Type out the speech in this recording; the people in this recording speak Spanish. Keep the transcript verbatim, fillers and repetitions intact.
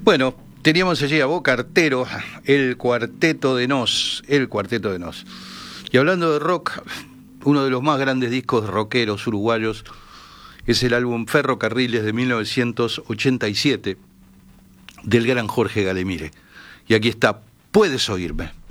Bueno, teníamos allí a Boca Artero, el Cuarteto de Nos, el Cuarteto de Nos. Y hablando de rock, uno de los más grandes discos rockeros uruguayos es el álbum Ferrocarriles de mil novecientos ochenta y siete del gran Jorge Galemire. Y aquí está, Puedes oírme.